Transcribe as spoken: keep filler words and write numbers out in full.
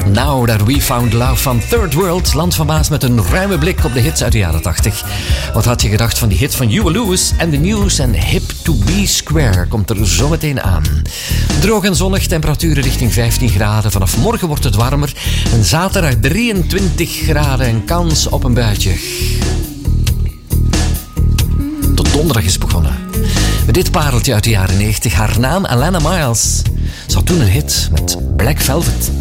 Now That We Found Love van Third World. Land van Maas met een ruime blik op de hits uit de jaren tachtig. Wat had je gedacht van die hit van Huey Lewis en The News en Hip to Be Square? Komt er zo meteen aan. Droog en zonnig, temperaturen richting vijftien graden. Vanaf morgen wordt het warmer. En zaterdag drieëntwintig graden en kans op een buitje. Tot donderdag is begonnen. Met dit pareltje uit de jaren negentig. Haar naam Alana Miles. Ze had toen een hit met Black Velvet.